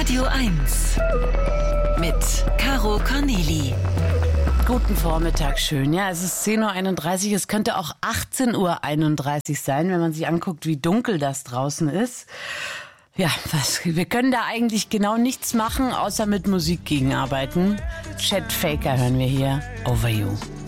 Radio 1 mit Caro Corneli. Guten Vormittag, schön. Ja, es ist 10.31 Uhr. Es könnte auch 18.31 Uhr sein, wenn man sich anguckt, wie dunkel das draußen ist. Ja, wir können da eigentlich genau nichts machen, außer mit Musik gegenarbeiten. Chet Faker hören wir hier. Over You.